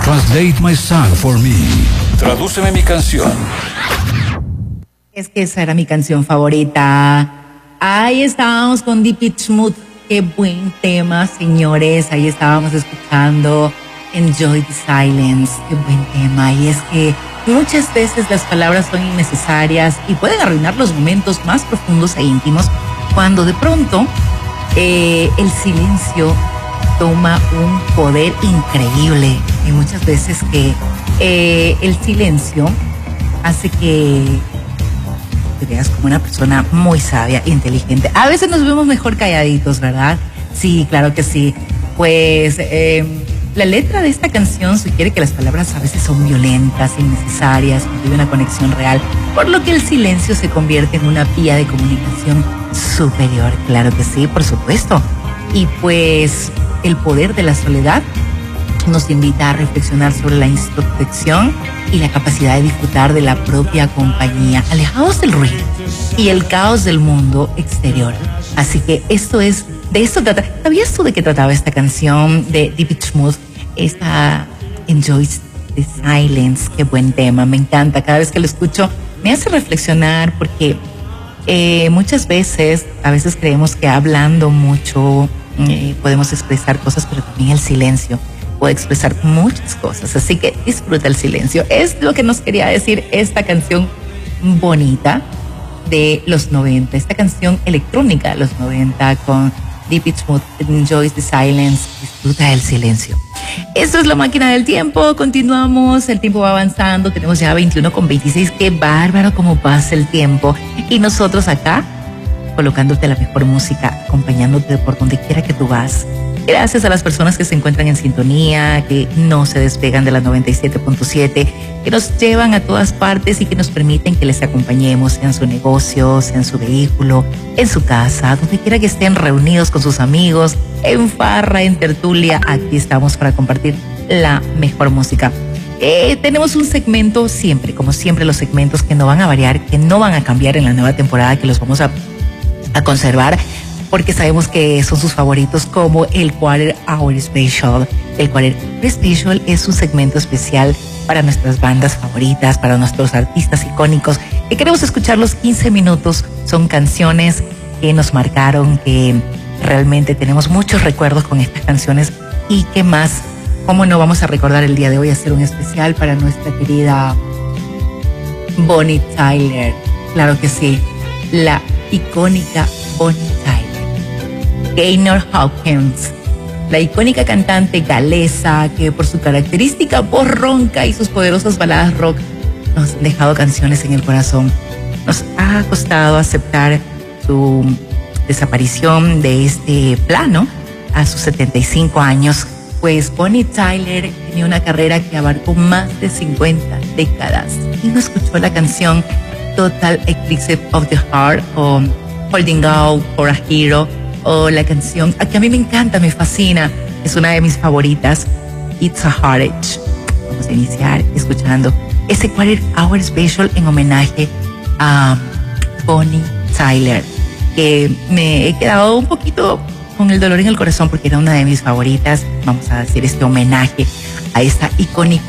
Translate my song for me. Tradúceme mi canción. Es que esa era mi canción favorita. Ahí estábamos con Deep Pitch Mood. Qué buen tema, señores. Ahí estábamos escuchando Enjoy the Silence. Qué buen tema. Y es que muchas veces las palabras son innecesarias y pueden arruinar los momentos más profundos e íntimos cuando de pronto el silencio toma un poder increíble. Y muchas veces que el silencio hace que te veas como una persona muy sabia, inteligente. A veces nos vemos mejor calladitos, ¿verdad? Sí, claro que sí. Pues la letra de esta canción sugiere que las palabras a veces son violentas, innecesarias, no hay una conexión real, por lo que el silencio se convierte en una vía de comunicación superior. Claro que sí, por supuesto. Y pues el poder de la soledad nos invita a reflexionar sobre la introspección y la capacidad de disfrutar de la propia compañía, alejados del ruido y el caos del mundo exterior. Así que de esto trata. ¿Sabías tú de qué trataba esta canción de Deep Pitch Mood? Esta Enjoy the Silence, qué buen tema, me encanta. Cada vez que lo escucho me hace reflexionar porque muchas veces, a veces creemos que hablando mucho podemos expresar cosas, pero también el silencio puede expresar muchas cosas, así que disfruta el silencio. Es lo que nos quería decir esta canción bonita de los 90, esta canción electrónica de los 90 con Deep Pitch Mood, Enjoy the Silence, disfruta el silencio. Esto es La Máquina del Tiempo, continuamos, el tiempo va avanzando, tenemos ya 21:26, qué bárbaro cómo pasa el tiempo, y nosotros acá colocándote la mejor música, acompañándote por donde quiera que tú vas. Gracias a las personas que se encuentran en sintonía, que no se despegan de la 97.7, que nos llevan a todas partes y que nos permiten que les acompañemos en su negocio, en su vehículo, en su casa, donde quiera que estén reunidos con sus amigos, en farra, en tertulia. Aquí estamos para compartir la mejor música. Tenemos un segmento siempre, como siempre, los segmentos que no van a variar, que no van a cambiar en la nueva temporada, que los vamos a conservar, porque sabemos que son sus favoritos, como el Quarter Hour Special. El Quarter Hour Special es un segmento especial para nuestras bandas favoritas, para nuestros artistas icónicos, que queremos escuchar los 15 minutos. Son canciones que nos marcaron, que realmente tenemos muchos recuerdos con estas canciones. Y qué más, cómo no vamos a recordar el día de hoy, hacer un especial para nuestra querida Bonnie Tyler. Claro que sí, la icónica Bonnie Tyler. Gaynor Hawkins, la icónica cantante galesa que por su característica voz ronca y sus poderosas baladas rock nos han dejado canciones en el corazón. Nos ha costado aceptar su desaparición de este plano a sus 75 años, pues Bonnie Tyler tenía una carrera que abarcó más de 50 décadas. Y no escuchó la canción Total Eclipse of the Heart o Holding Out for a Hero, o la canción que a mí me encanta, me fascina, es una de mis favoritas, It's a Heartache. Vamos a iniciar escuchando ese Quarter Hour Special en homenaje a Bonnie Tyler, que me he quedado un poquito con el dolor en el corazón porque era una de mis favoritas. Vamos a hacer este homenaje a esta icónica